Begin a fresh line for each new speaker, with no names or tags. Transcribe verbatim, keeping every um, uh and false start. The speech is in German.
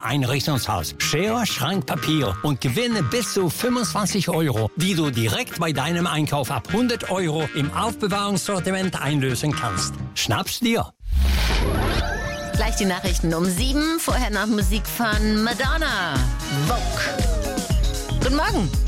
Einrichtungshaus, Schere, Schrank, Papier und gewinne bis zu fünfundzwanzig Euro, die du direkt bei deinem Einkauf ab hundert Euro im Aufbewahrungssortiment einlösen kannst. Schnapp's dir!
Gleich die Nachrichten um sieben, vorher noch Musik von Madonna. Vogue. Guten Morgen.